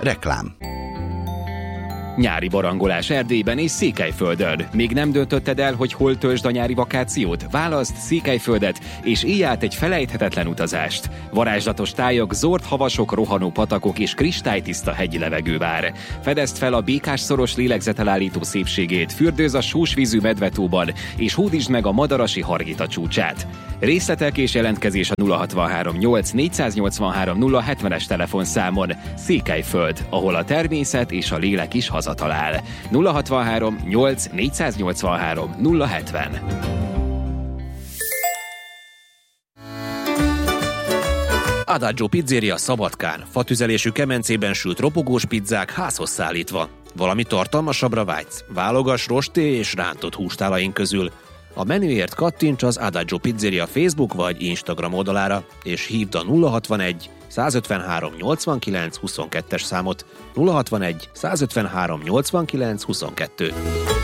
Reklám. Nyári barangolás Erdélyben és Székelyföldön. Még nem döntötted el, hogy hol töltsd a nyári vakációt? Válaszd Székelyföldet, és élj át egy felejthetetlen utazást. Varázslatos tájak, zord havasok, rohanó patakok és kristálytiszta hegyi levegő vár. Fedezd fel a Békás-szoros lélegzetelállító szépségét, fürdőz a sósvízű Medvetóban, és hódítsd meg a Madarasi Hargita csúcsát. Részletek és jelentkezés a 063 8 483 070-es telefonszámon. Székelyföld, ahol a természet és a lélek is hazatalál. 063 8 483 070. Adagio Pizzeria Szabadkán. Fatüzelésű kemencében sült ropogós pizzák házhoz szállítva. Valami tartalmasabbra vágysz? Válogass rosté és rántott hústálaink közül. A menüért kattints az Adagio Pizzeria Facebook vagy Instagram oldalára, és hívd a 061 153 89 22-es számot. 061 153 89 22.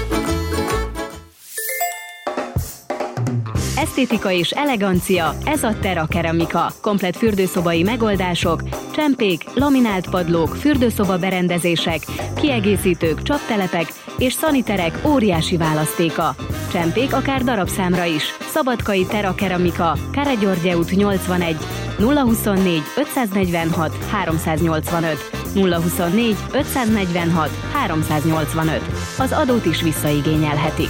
Esztétika és elegancia, ez a Terra Keramika. Komplett fürdőszobai megoldások, csempék, laminált padlók, fürdőszoba berendezések, kiegészítők, csaptelepek és szaniterek óriási választéka. Csempék akár darabszámra is. Szabadkai Terra Keramika, Káragyorgye út 81, 024 546 385, 024 546 385. Az adót is visszaigényelhetik.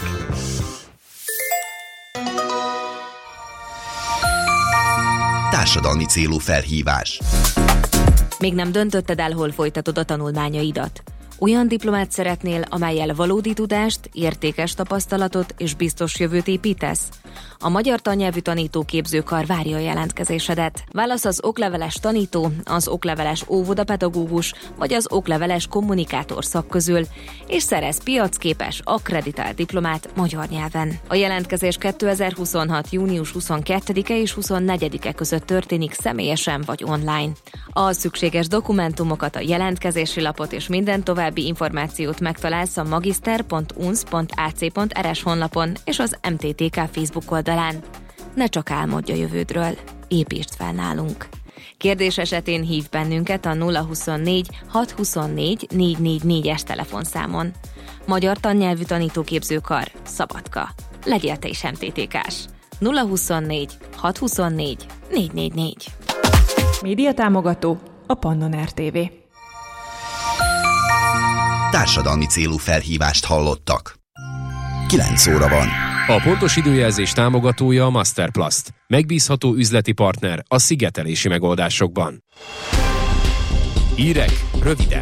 Társadalmi célú felhívás. Még nem döntötted el, hol folytatod a tanulmányaidat? Olyan diplomát szeretnél, amellyel valódi tudást, értékes tapasztalatot és biztos jövőt építesz? A Magyar Tannyelvű Tanítóképzőkar várja a jelentkezésedet. Válasz az okleveles tanító, az okleveles óvodapedagógus vagy az okleveles kommunikátor szak közül, és szerez piacképes, akkreditált diplomát magyar nyelven. A jelentkezés 2026. június 22-e és 24-e között történik személyesen vagy online. A szükséges dokumentumokat, a jelentkezési lapot és minden további információt megtalálsz a magister.unsz.ac.rs honlapon és az MTTK Facebook oldalán. Ne csak álmodj a jövődről, építsd fel nálunk. Kérdés esetén hívj bennünket a 024 624 444-es telefonszámon. Magyar Tannyelvű Tanítóképzőkar, Szabadka. Legyél te is MTTK-s. 024 624 444. Média támogató a Pannon RTV. Társadalmi célú felhívást hallottak. 9 óra van. A pontos időjelzés támogatója a Masterplast. Megbízható üzleti partner a szigetelési megoldásokban. Hírek röviden.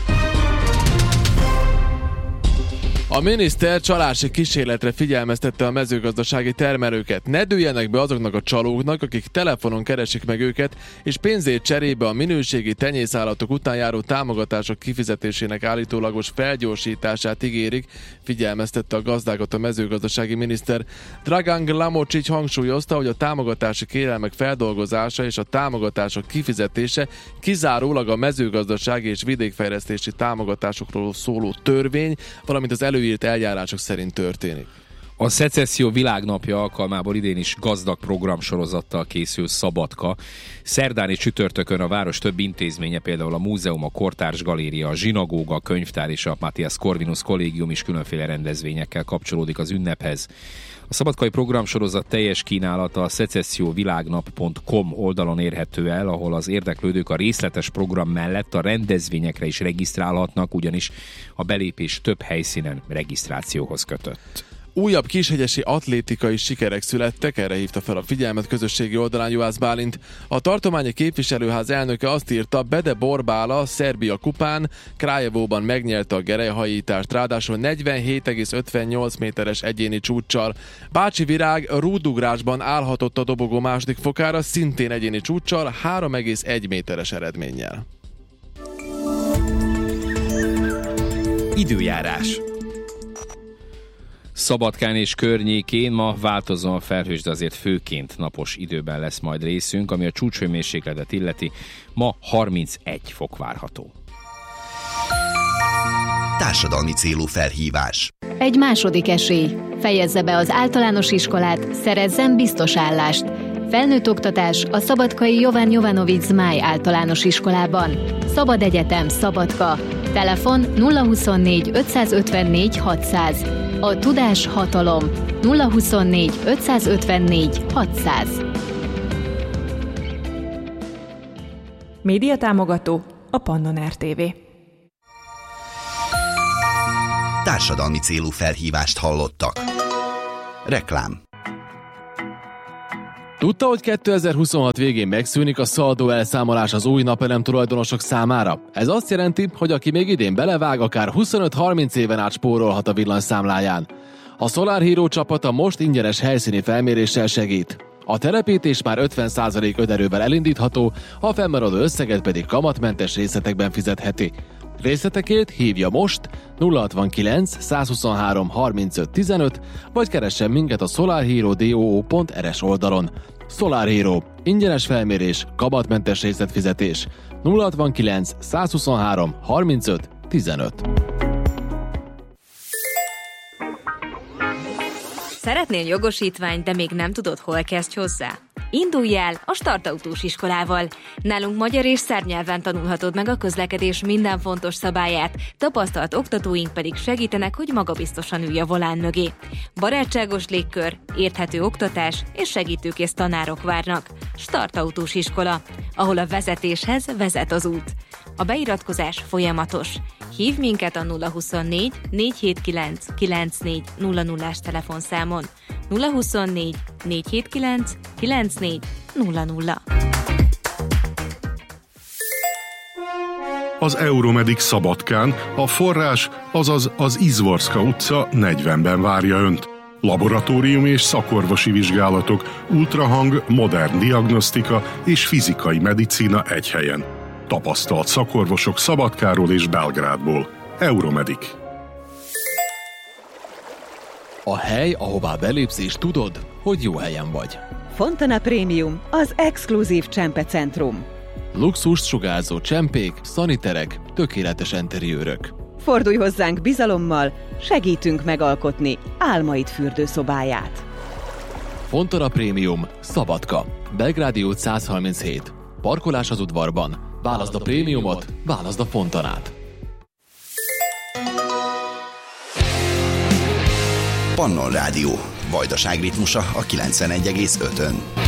A miniszter csalási kísérletre figyelmeztette a mezőgazdasági termelőket. Ne dőljenek be azoknak a csalóknak, akik telefonon keresik meg őket, és pénzért cserébe a minőségi tenyészállatok után járó támogatások kifizetésének állítólagos felgyorsítását ígérik, figyelmeztette a gazdákat a mezőgazdasági miniszter. Dragan Glamocsics hangsúlyozta, hogy a támogatási kérelmek feldolgozása és a támogatások kifizetése kizárólag a mezőgazdasági és vidékfejlesztési támogatásokról szóló törvény, valamint az előírt eljárások szerint történik. A Szecesszió világnapja alkalmából idén is gazdag programsorozattal készül Szabadka. Szerdán és csütörtökön a város több intézménye, például a múzeum, a Kortárs Galéria, a zsinagóga, a könyvtár és a Matthias Corvinus kollégium is különféle rendezvényekkel kapcsolódik az ünnephez. A szabadkai programsorozat teljes kínálata a szecesszióvilágnap.com oldalon érhető el, ahol az érdeklődők a részletes program mellett a rendezvényekre is regisztrálhatnak, ugyanis a belépés több helyszínen regisztrációhoz kötött. Újabb kishegyesi atlétikai sikerek születtek, erre hívta fel a figyelmet közösségi oldalán Juhász Bálint. A tartományi képviselőház elnöke azt írta, Bede Borbála Szerbia kupán Krajevóban megnyerte a gerelyhajítást, ráadásul 47,58 méteres egyéni csúccsal. Bácsi Virág rúdugrásban állhatott a dobogó második fokára, szintén egyéni csúccsal, 3,1 méteres eredménnyel. Időjárás. Szabadkán és környékén ma változóan felhős, de azért főként napos időben lesz majd részünk, ami a csúcshőmérsékletet illeti. Ma 31 fok várható. Társadalmi célú felhívás. Egy második esély. Fejezze be az általános iskolát, szerezzen biztos állást. Felnőtt oktatás a szabadkai Jovan Jovanovic Zmáj általános iskolában. Szabad egyetem Szabadka. Telefon 024 554 600. A tudás hatalom. 024 554 600. Médiatámogató a Pannon RTV. Társadalmi célú felhívást hallottak. Reklám. Tudta, hogy 2026 végén megszűnik a szaldó elszámolás az új napelem tulajdonosok számára? Ez azt jelenti, hogy aki még idén belevág, akár 25-30 éven át spórolhat a villanyszámláján. A Solar Hero csapata most ingyenes helyszíni felméréssel segít. A telepítés már 50% önerővel elindítható, a fennmaradó összeget pedig kamatmentes részletekben fizetheti. Részletekért hívja most 069 123 35 15, vagy keressen minket a solarhero.do.rs oldalon. Solar Hero. Ingyenes felmérés, kamatmentes részletfizetés. 069 123 35 15. Szeretnél jogosítványt, de még nem tudod, hol kezdj hozzá? Indulj el a Startautós iskolával. Nálunk magyar és szerb nyelven tanulhatod meg a közlekedés minden fontos szabályát, tapasztalt oktatóink pedig segítenek, hogy magabiztosan ülj a volán mögé. Barátságos légkör, érthető oktatás és segítőkész tanárok várnak. Startautós iskola, ahol a vezetéshez vezet az út. A beiratkozás folyamatos. Hívj minket a 024 479 9400-as telefonszámon. 024 479 9400. Az Euromedik Szabadkán a forrás, azaz az Izvorska utca 40-ben várja Önt. Laboratórium és szakorvosi vizsgálatok, ultrahang, modern diagnosztika és fizikai medicína egy helyen. Tapasztalt szakorvosok Szabadkáról és Belgrádból. Euromedik. A hely, ahová belépsz és tudod, hogy jó helyen vagy. Fontana Premium, az exkluzív csempecentrum. Luxust sugárzó csempék, szaniterek, tökéletes enteriőrök. Fordulj hozzánk bizalommal, segítünk megalkotni álmaid fürdőszobáját. Fontana Premium, Szabadka, Belgrádi út 137. Parkolás az udvarban. Válaszd a prémiumot, válaszd a Fontanát. Pannon Rádió. Vajdaság ritmusa a 91,5-ön.